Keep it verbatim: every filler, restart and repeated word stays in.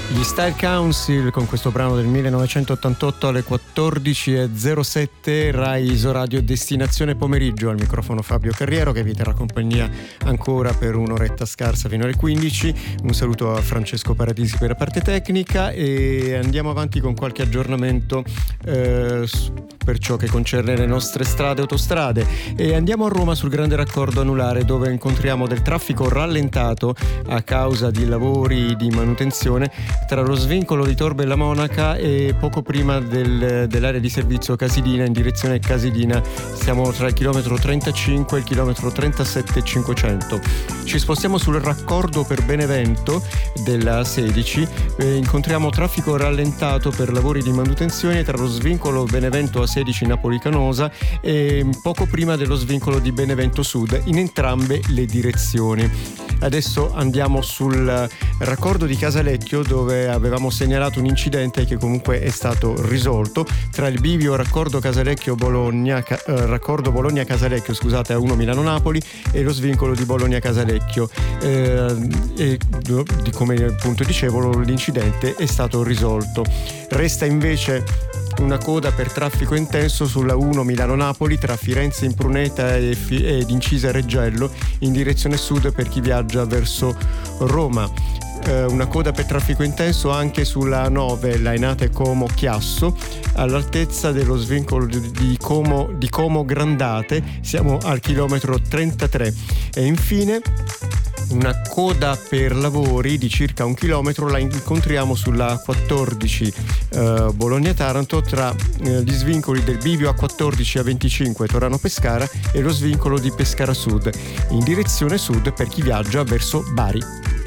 Gli Style Council con questo brano del millenovecentottantotto alle quattordici e zero sette, Rai Isoradio Destinazione Pomeriggio. Al microfono Fabio Carriero che vi terrà compagnia ancora per un'oretta scarsa fino alle quindici. Un saluto a Francesco Paradisi per la parte tecnica e andiamo avanti con qualche aggiornamento eh, per ciò che concerne le nostre strade e autostrade, e andiamo a Roma sul grande raccordo anulare, dove incontriamo del traffico rallentato a causa di lavori di manutenzione tra lo svincolo di Tor Bella Monaca e poco prima del, dell'area di servizio Casilina in direzione Casilina. Siamo tra il chilometro trentacinque e il chilometro trentasette cinquecento. Ci spostiamo sul raccordo per Benevento della sedici, e incontriamo traffico rallentato per lavori di manutenzione tra lo svincolo Benevento A sedici Napoli Canosa e poco prima dello svincolo di Benevento Sud in entrambe le direzioni. Adesso andiamo sul raccordo di Casalecchio, dove avevamo segnalato un incidente che comunque è stato risolto tra il bivio raccordo Casalecchio Bologna ca, eh, raccordo Bologna Casalecchio scusate a uno Milano Napoli e lo svincolo di Bologna Casalecchio, eh, e di, come appunto dicevo, l'incidente è stato risolto. Resta invece una coda per traffico intenso sulla uno Milano-Napoli tra Firenze Impruneta e Fi- ed Incisa Reggello in direzione sud per chi viaggia verso Roma. Eh, una coda per traffico intenso anche sulla nove Lainate Como Chiasso all'altezza dello svincolo di Como, di Como Grandate. Siamo al chilometro trentatré. E infine una coda per lavori di circa un chilometro la incontriamo sulla quattordici eh, Bologna-Taranto tra eh, gli svincoli del bivio A quattordici A venticinque Torano-Pescara e lo svincolo di Pescara Sud in direzione sud per chi viaggia verso Bari.